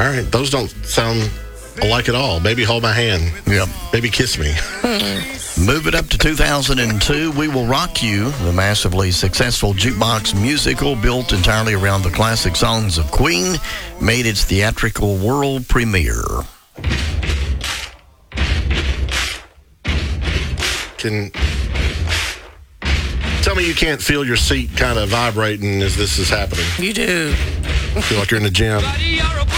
right, those don't sound alike at all. Baby, hold my hand. Yep. Baby, kiss me. Move it up to 2002. We Will Rock You, the massively successful jukebox musical built entirely around the classic songs of Queen, made its theatrical world premiere. Tell me you can't feel your seat kind of vibrating as this is happening. You do. Feel like you're in the gym.